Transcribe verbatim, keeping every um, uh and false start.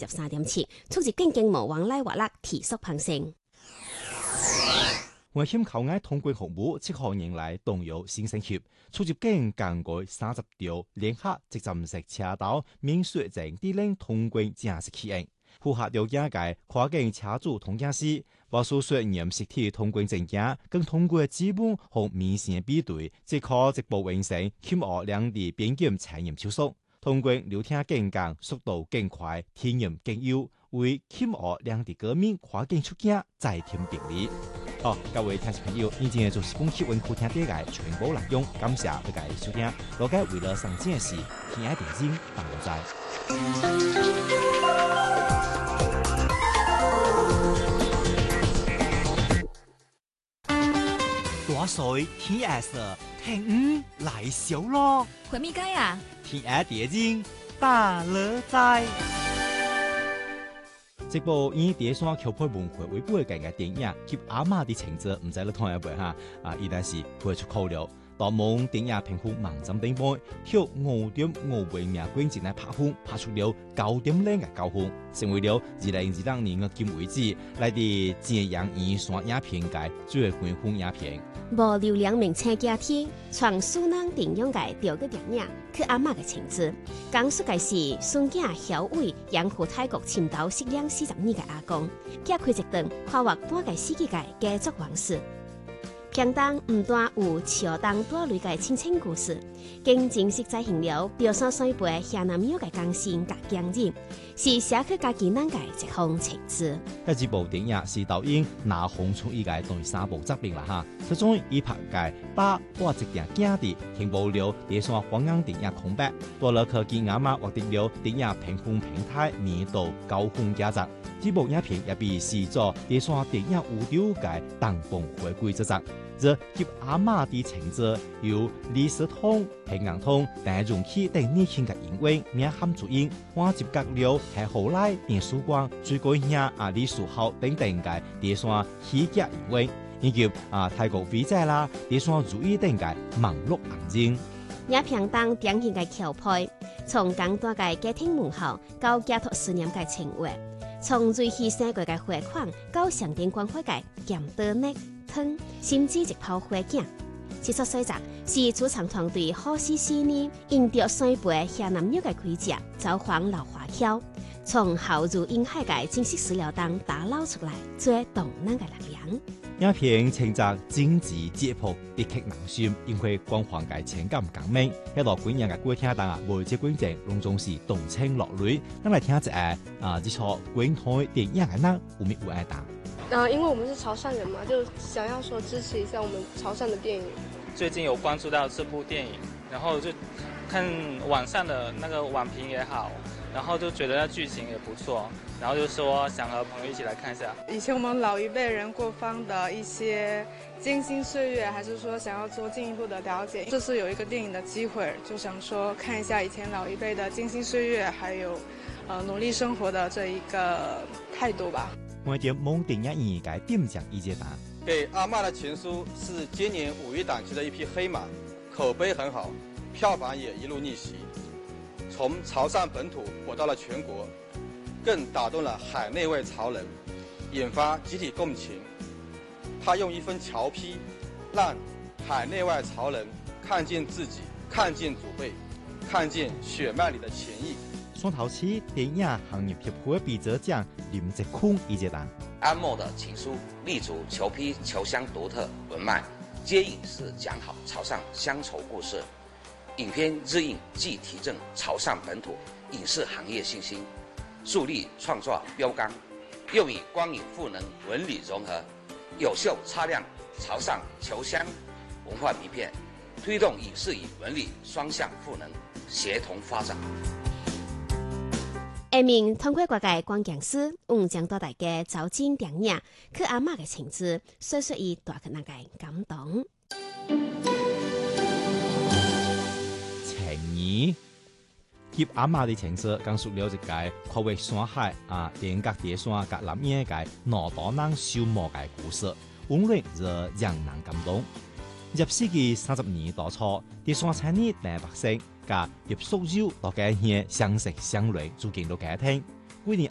十三點七，促進經濟無往來活力提速攀升。 外險口岸通關服務七號迎來動搖新升級，促進經更改三十條聯合直站式車道免稅證指令通關正式起用。符合條件嘅跨境車主通駕駛，無需說驗實體通關證件，更通過基本和明顯比對，即可直播完成金澳兩地邊境產業手續。通關流程更簡，速度更快，體驗更優，為金澳兩地居民跨境出境再添便利。好，各位聽眾朋友，以前就是本期文庫聽啲嘅全部內容，感謝大家收聽。羅家為了上件事，天愛點睛，大家在。大水天愛色，天雨來小咯。 回咪街啊？ 天愛點睛，大樂在。這部以第三橋配文化為背景嘅電影，及阿媽的情節，唔知你睇一部哈？啊，依然是會出口了。當蒙電影評分滿점頂半，挑五點五倍名冠軍來拍分，拍出了九點零嘅高分，成為了二零二兩年嘅今為止來自浙江二線影片界最高分影片。 無流量名稱假天，從蘇南電影界調個電影，佢阿媽嘅情節，講述嘅是孫囝曉偉養父泰國潛逃失兩四十年嘅阿公，揭開一段跨越半個世紀嘅家族往事。片中唔但有橋當多類嘅親情故事，更真實再現了表現水輩下南廟嘅鋼線甲強人，是寫去家己難嘅一項情節。 呢幾部電影是導演拿紅出意嘅第三部作品啦哈，其中以拍嘅把我一定驚地聽報了第三香港電影空白，多了科技阿媽獲得了電影評分平台年度高分佳作。這部影片也被視作第三電影有料嘅當紅回歸之作。這及阿媽的情節由李斯通、平陽通、鄧榮基等年輕嘅演員領銜主演，我接觸了係後來電曙光、最高兄啊李書豪等等嘅第三喜劇演員，以及啊泰國飛仔啦、第三如意等嘅網絡明星。 影片當典型嘅橋配，從簡單嘅家庭問候到寄託思念嘅情懷，從最犧牲過嘅匯款到上天關懷嘅鹹德呢。甚至一炮火警，製作細則是主創團隊好絲絲呢，引導水輩下南廟嘅規則，走訪老華僑，從後入沿海嘅真實史料當打撈出來最動人嘅力量。 影片情節精緻節譜，一刻難心，因為光環嘅情感革命，一路觀影嘅過程當啊，每隻觀眾攏總是動情落淚。咱來聽一下啊，這出觀台電影嘅人有咩有愛答？ 呃，因為我們是潮汕人嘛，就想要說支持一下我們潮汕的電影。 最近有關注到這部電影，然後就看網上的那個網評也好，然後就覺得劇情也不錯，然後就說想和朋友一起來看一下。 以前我們老一輩人過方的一些艱辛歲月，還是說想要做進一步的了解，這次有一個電影的機會，就想說看一下以前老一輩的艱辛歲月，還有呃努力生活的這一個態度吧。 我哋蒙電影業界點講意見答？ 給阿嬤的情書是今年五一檔期的一匹黑馬，口碑很好，票房也一路逆襲，從潮汕本土火到了全國，更打動了海內外潮人，引發集體共情。他用一份僑批，讓海內外潮人看見自己，看見祖輩，看見血脈裏的情誼。 雙頭市電影行業協會比者獎林澤坤意見答： 安默的情書立足球批球鄉獨特文脈，接影視講好潮汕鄉愁故事。影片日映既提振潮汕本土影視行業信心，樹立創作標杆，又與光影賦能文理融合，有效擦亮潮汕球鄉文化名片，推動影視與文理雙向賦能，協同發展。 下面通過各界關鍵詞，我將帶大家走進電影，佢阿媽嘅情節，說說伊帶給大家感動。 情誼，及阿媽的情節，講述了一個跨越山海啊，連隔第山隔南邊嘅腦多人修磨嘅故事，溫暖而讓人感動。入世紀三十年代初，第三產業大百姓。加入蘇州，大家現相識相戀，住進到家庭。每年